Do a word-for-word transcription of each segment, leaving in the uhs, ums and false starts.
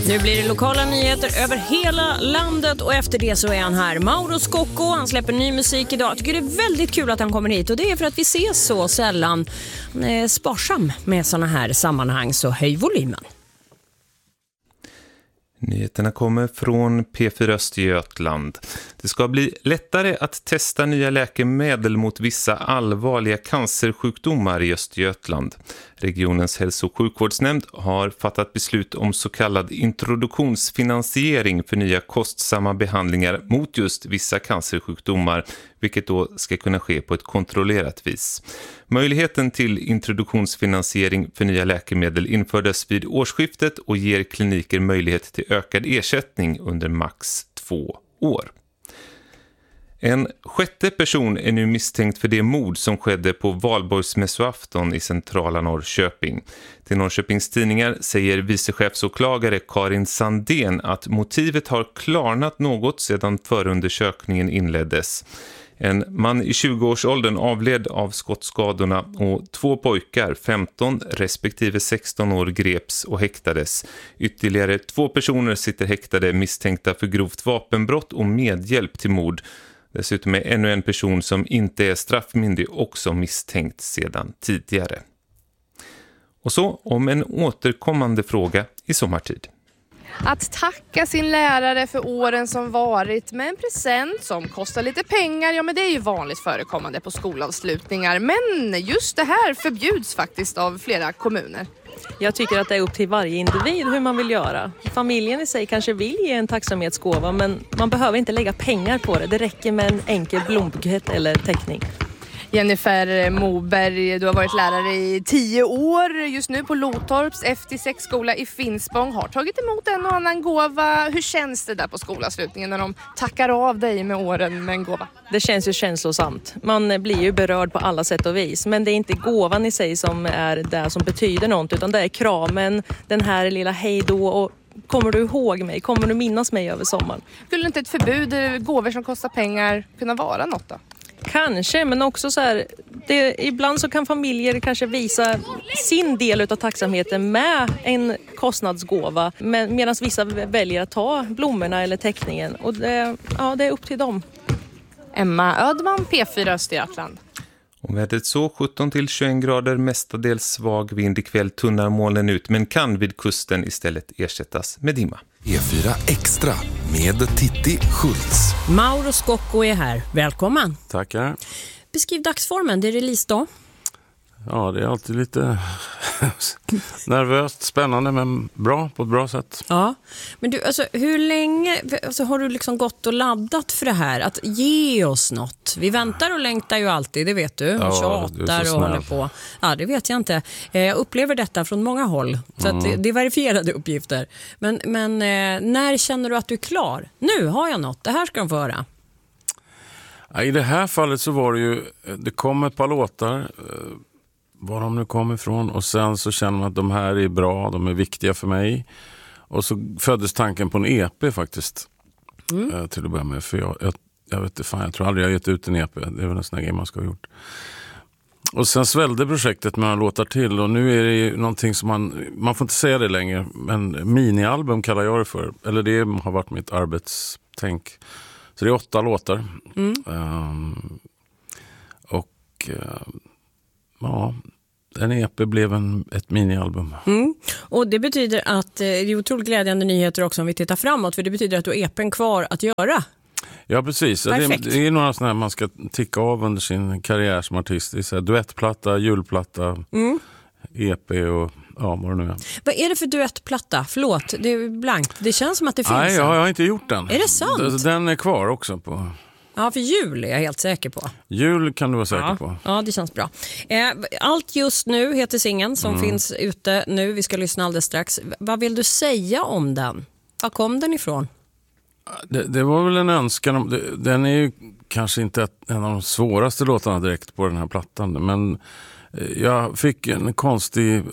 Nu blir det lokala nyheter över hela landet och efter det så är han här. Mauro Scocco, han släpper ny musik idag. Jag tycker det är väldigt kul att han kommer hit och det är för att vi ses så sällan. Han är sparsam med såna här sammanhang, så höj volymen. Nyheterna kommer från P fyra Östergötland. Det ska bli lättare att testa nya läkemedel mot vissa allvarliga cancersjukdomar i Östergötland. Regionens hälso- och sjukvårdsnämnd har fattat beslut om så kallad introduktionsfinansiering för nya kostsamma behandlingar mot just vissa cancersjukdomar, vilket då ska kunna ske på ett kontrollerat vis. Möjligheten till introduktionsfinansiering för nya läkemedel infördes vid årsskiftet och ger kliniker möjlighet till ökad ersättning under max två år. En sjätte person är nu misstänkt för det mord som skedde på Valborgsmässoafton i centrala Norrköping. Till Norrköpings tidningar säger vicechefsåklagare Karin Sandén att motivet har klarnat något sedan förundersökningen inleddes. En man i tjugoårsåldern avled av skottskadorna och två pojkar, femton respektive sexton år, greps och häktades. Ytterligare två personer sitter häktade misstänkta för grovt vapenbrott och medhjälp till mord. Dessutom är ännu en person som inte är straffmyndig också misstänkt sedan tidigare. Och så om en återkommande fråga i sommartid. Att tacka sin lärare för åren som varit med en present som kostar lite pengar, ja men det är ju vanligt förekommande på skolavslutningar. Men just det här förbjuds faktiskt av flera kommuner. Jag tycker att det är upp till varje individ hur man vill göra. Familjen i sig kanske vill ge en tacksamhetsgåva, men man behöver inte lägga pengar på det. Det räcker med en enkel blombukett eller teckning. Jennifer Moberg, du har varit lärare i tio år just nu på Lotorps F T sex-skola i Finspång. Har tagit emot en och annan gåva. Hur känns det där på skolavslutningen när de tackar av dig med åren med en gåva? Det känns ju känslosamt. Man blir ju berörd på alla sätt och vis. Men det är inte gåvan i sig som är det som betyder något, utan det är kramen, den här lilla hejdå och kommer du ihåg mig? Kommer du minnas mig över sommaren? Skulle inte ett förbud, gåvor som kostar pengar, kunna vara något då? Kanske, men också så här, det, ibland så kan familjer kanske visa sin del av tacksamheten med en kostnadsgåva, med, medan vissa väljer att ta blommorna eller teckningen. Och det, ja, det är upp till dem. Emma Ödman, P fyra Östergötland. Och vädret så sjutton till tjugoen grader, mestadels svag vind, ikväll tunnar molnen ut men kan vid kusten istället ersättas med dimma. E fyra Extra med Titti Schultz. Mauro Scocco är här. Välkommen. Tackar. Beskriv dagsformen, det är release då. Ja, det är alltid lite nervöst, spännande men bra, på ett bra sätt. Ja, men du, alltså hur länge alltså, har du liksom gått och laddat för det här? Att ge oss något. Vi väntar och längtar ju alltid, det vet du. Och ja, tjatar och håller på. Ja, det vet jag inte. Jag upplever detta från många håll. Så mm. att det, det är verifierade uppgifter. Men, men när känner du att du är klar? Nu har jag något, det här ska de få höra. I det här fallet så var det ju, det kom ett par låtar, var de nu kom ifrån, och sen så känner man att de här är bra, de är viktiga för mig. Och så föddes tanken på en E P faktiskt, mm. till att börja med. För jag, jag, jag vet inte, fan, jag tror aldrig jag har gett ut en E P, det är väl en sån här grej man ska ha gjort. Och sen svällde projektet med några låtar till, och nu är det ju någonting som man, man får inte säga det längre, men minialbum kallar jag det för. Eller det har varit mitt arbetstänk. Så det är åtta låtar. Mm. Um, och uh, ja, en E P blev en, ett minialbum. Mm. Och det betyder att det är otroligt glädjande nyheter också om vi tittar framåt. För det betyder att du har E P:n kvar att göra. Ja, precis. Det, det är några sådana här man ska ticka av under sin karriär som artist. Det är så här duettplatta, julplatta, mm. E P och ja, vad det nu är. Vad är det för duettplatta? Förlåt, det är blankt. Det känns som att det finns. Nej, jag har inte gjort den. Är det sant? Den är kvar också på... Ja, för jul är jag helt säker på. Jul kan du vara säker ja. på. Ja, det känns bra. Allt just nu heter singeln som mm. finns ute nu. Vi ska lyssna alldeles strax. Vad vill du säga om den? Var kom den ifrån? Det, det var väl en önskan. Det, den är ju kanske inte ett, en av de svåraste låtarna direkt på den här plattan. Men jag fick en konstig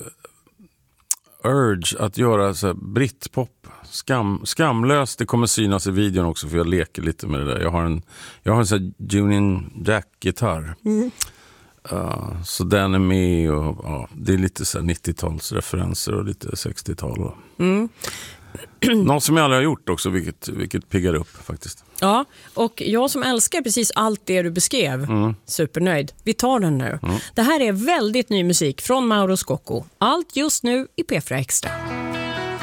urge att göra så här britpop. Skam, skamlöst, det kommer synas i videon också för jag leker lite med det där. Jag har en, jag har en sån här Union Jack-gitarr. Mm. Uh, så den är med och ja, det är lite så här nittio-talsreferenser och lite sextiotal. Mm. Något som jag aldrig har gjort också, vilket, vilket piggar upp faktiskt. Ja, och jag som älskar precis allt det du beskrev, mm. supernöjd. Vi tar den nu. Mm. Det här är väldigt ny musik från Mauro Scocco. Allt just nu i P fyra Extra.